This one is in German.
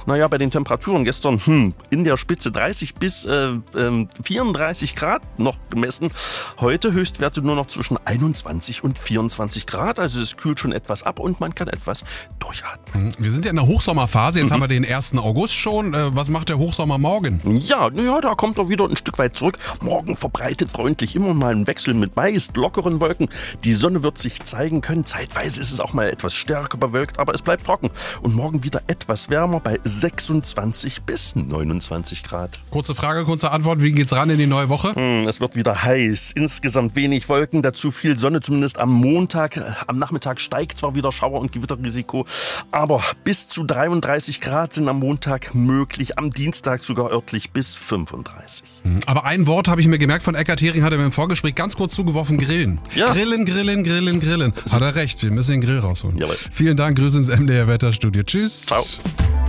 Naja, bei den Temperaturen gestern in der Spitze 30 bis 34 Grad noch gemessen. Heute Höchstwerte nur noch zwischen 21 und 24 Grad. Also es kühlt schon etwas ab und man kann etwas durchatmen. Wir sind ja in der Hochsommerphase. Jetzt haben wir den 1. August schon. Was macht der Hochsommer morgen? Ja, da kommt er wieder ein Stück weit zurück. Morgen verbreitet freundlich immer mal ein Wechsel mit meist lockeren Wolken. Die Sonne wird sich zeigen können. Zeitweise ist es auch mal etwas stärker bewölkt, aber es bleibt trocken. Und morgen wieder etwas wärmer bei 26 bis 29 Grad. Kurze Frage, kurze Antwort. Wie geht's ran in die neue Woche? Es wird wieder heiß. Insgesamt wenig Wolken, dazu viel Sonne, zumindest am Montag. Am Nachmittag steigt zwar wieder Schauer- und Gewitterrisiko, aber bis zu 33 Grad sind am Montag möglich. Am Dienstag sogar örtlich bis 35. Aber ein Wort habe ich mir gemerkt von Eckart Hering, hat er mir im Vorgespräch ganz kurz zugeworfen, Grillen. Ja. Grillen. Hat er recht, wir müssen den Grill rausholen. Jawohl. Vielen Dank, Grüße ins MDR Wetterstudio. Tschüss. Ciao.